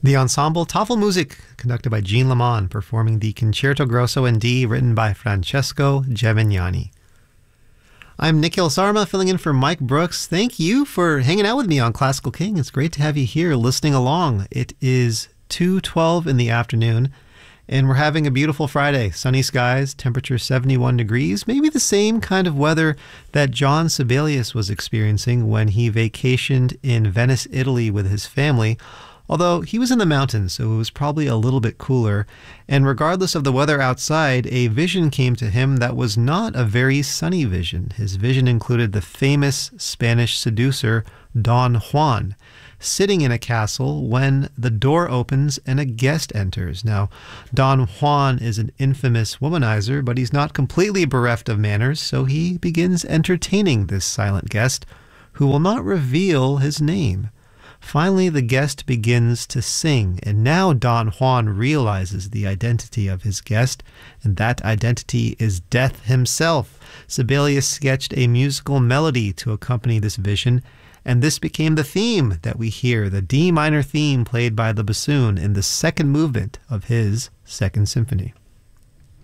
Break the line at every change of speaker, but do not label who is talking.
The ensemble Tafelmusik, conducted by Jean Lamont, performing the Concerto Grosso in D, written by Francesco Gemignani. I'm Nikhil Sarma, filling in for Mike Brooks. Thank you for hanging out with me on Classical King. It's great to have you here listening along. It is 2:12 in the afternoon, and we're having a beautiful Friday. Sunny skies, temperature 71 degrees, maybe the same kind of weather that John Sibelius was experiencing when he vacationed in Venice, Italy with his family. Although he was in the mountains, so it was probably a little bit cooler. And regardless of the weather outside, a vision came to him that was not a very sunny vision. His vision included the famous Spanish seducer Don Juan, sitting in a castle when the door opens and a guest enters. Now, Don Juan is an infamous womanizer, but he's not completely bereft of manners, so he begins entertaining this silent guest, who will not reveal his name. Finally, the guest begins to sing, and now Don Juan realizes the identity of his guest, and that identity is Death himself. Sibelius sketched a musical melody to accompany this vision, and this became the theme that we hear, the D minor theme played by the bassoon in the second movement of his Second Symphony.